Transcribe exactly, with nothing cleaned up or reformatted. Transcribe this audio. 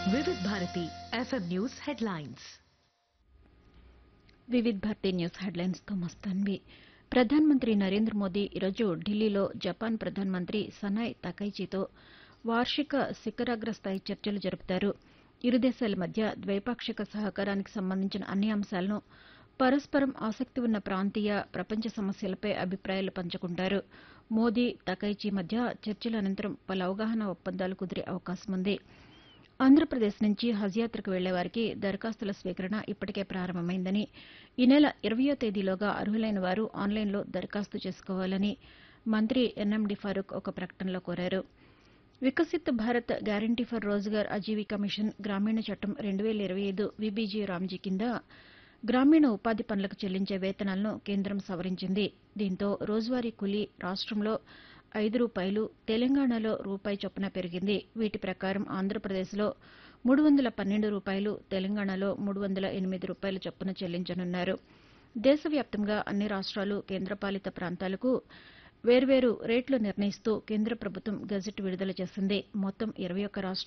వివిధ Bharati FM news headlines. Vividh Bharati news headlines తో మస్తాన్వి. ప్రధానమంత్రి నరేంద్ర మోదీ ఈరోజు ఢిల్లీలో జపాన్ ప్రధానమంత్రి సనాయ్ తకైచితో వార్షిక శిఖరాగ్ర స్థాయి చర్చలు జరుపుతారు. ఇరు దేశాల మధ్య ద్వైపాక్షిక సహకారానికి సంబంధించిన అన్ని అంశాలను, పరస్పరం ఆసక్తి ఉన్న ప్రాంతీయ, ప్రపంచ సమస్యలపై అభిప్రాయాలు పంచుకుంటారు. మోదీ, తకైచి మధ్య చర్చల అనంతరం పలు అవగాహన ఒప్పందాలు కుదిరే అవకాశముంది. ఆంధ్రప్రదేశ్ నుంచి హజ్ యాత్రకు వెళ్లే వారికి దరఖాస్తుల స్వీకరణ ఇప్పటికే ప్రారంభమైందని, ఈ నెల ఇరవయో తేదీలోగా అర్హులైన వారు ఆన్లైన్లో దరఖాస్తు చేసుకోవాలని మంత్రి ఎన్ఎండి ఫారూక్ ఒక ప్రకటనలో కోరారు. Viksit Bharat guarantee for Rozgar Aajeevika machine గ్రామీణ చట్టం రెండు వేల ఇరవై ఐదు విబీజీ రామ్జీ కింద గ్రామీణ ఉపాధి పనులకు చెల్లించే వేతనాలను కేంద్రం సవరించింది. దీంతో రోజువారీ కూలీ రాష్టంలో ఐదు రూపాయలు, తెలంగాణలో రూపాయి చొప్పున పెరిగింది. వీటి ప్రకారం ఆంధ్రప్రదేశ్లో మూడు వందల పన్నెండు రూపాయలు, తెలంగాణలో మూడు వందల ఎనిమిది రూపాయల చొప్పున చెల్లించనున్నారు. దేశవ్యాప్తంగా అన్ని రాష్ట్రాలు, కేంద్రపాలిత ప్రాంతాలకు వేర్వేరు రేట్లు నిర్ణయిస్తూ కేంద్ర ప్రభుత్వం గెజెట్ విడుదల చేసింది. మొత్తం ఇరవై ఒక్క రాష్ట్రాలు